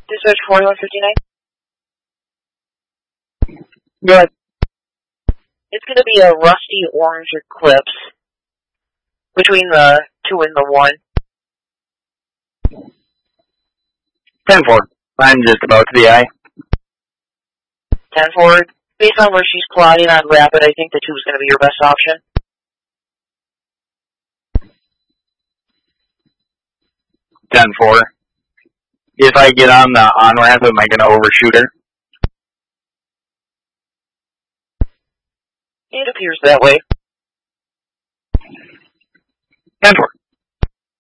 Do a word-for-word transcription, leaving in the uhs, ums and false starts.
Dispatch forty-one fifty-nine. Good. It's going to be a rusty orange Eclipse between the two and the one. ten four. I'm just about to be I. ten forward. Based on where she's plotting on rapid, I think the two is going to be your best option. ten four. If I get on the on-ramp, am I going to overshoot her? It appears that way. ten four.